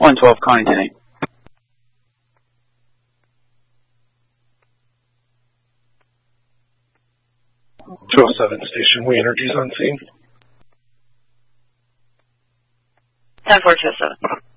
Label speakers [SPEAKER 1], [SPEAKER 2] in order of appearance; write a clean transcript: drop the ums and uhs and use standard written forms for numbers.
[SPEAKER 1] 112 Connington 8.
[SPEAKER 2] Station, We Energy's on scene.
[SPEAKER 3] 10-4, 207.